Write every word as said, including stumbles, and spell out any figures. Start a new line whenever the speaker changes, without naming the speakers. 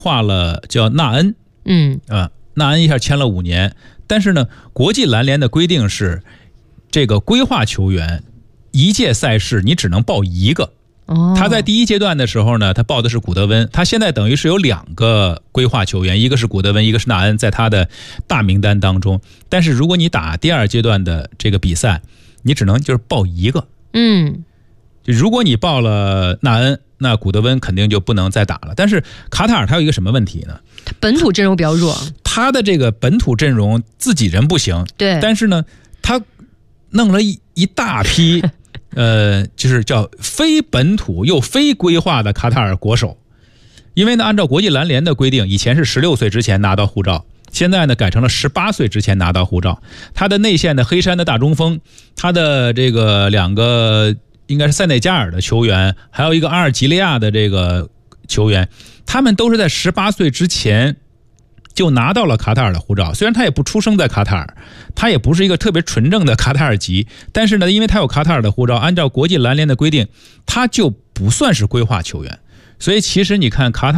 划了叫纳恩，
嗯
啊，纳恩一下签了五年，但是呢，国际篮联的规定是，这个规划球员一届赛事你只能报一个。
哦，
他在第一阶段的时候呢，他报的是古德温，他现在等于是有两个规划球员，一个是古德温，一个是纳恩，在他的大名单当中。但是如果你打第二阶段的这个比赛，你只能就是报一个。
嗯，
就如果你报了纳恩，那古德温肯定就不能再打了。但是卡塔尔他有一个什么问题呢？
他本土阵容比较弱，
他的这个本土阵容自己人不行，
对，
但是呢，他弄了一一大批。呃，就是叫非本土又非规划的卡塔尔国手，因为呢，按照国际篮联的规定，以前是十六岁之前拿到护照，现在呢改成了十八岁之前拿到护照。他的内线的黑山的大中锋，他的这个两个应该是塞内加尔的球员，还有一个阿尔及利亚的这个球员，他们都是在十八岁之前就拿到了卡塔尔的护照，虽然他也不出生在卡塔尔，他也不是一个特别纯正的卡塔尔籍，但是呢，因为他有卡塔尔的护照，按照国际篮联的规定，他就不算是规划球员。所以其实你看卡塔尔